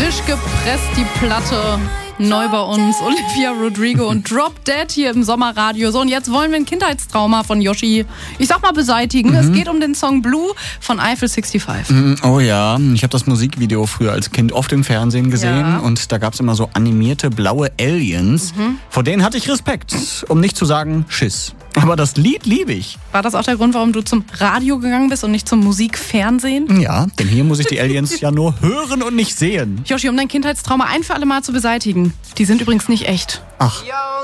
Frisch gepresst die Platte. Neu bei uns, Olivia Rodrigo und Drop Dead hier im Sommerradio. So, und jetzt wollen wir ein Kindheitstrauma von Yoshi, ich sag mal, beseitigen. Es geht um den Song Blue von Eiffel 65. Oh ja, ich habe das Musikvideo früher als Kind oft im Fernsehen gesehen und da gab es immer so animierte blaue Aliens. Vor denen hatte ich Respekt, um nicht zu sagen Schiss. Aber das Lied liebe ich. War das auch der Grund, warum du zum Radio gegangen bist und nicht zum Musikfernsehen? Ja, denn hier muss ich die Aliens ja nur hören und nicht sehen. Yoshi, um dein Kindheitstrauma ein für alle Mal zu beseitigen. Die sind übrigens nicht echt. Ach.